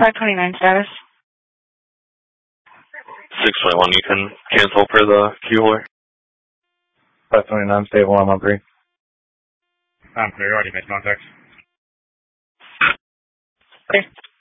529 status. 621, you can cancel for the queue holder. 529, stable, I'm on 3. I'm clear, already made contact. Okay.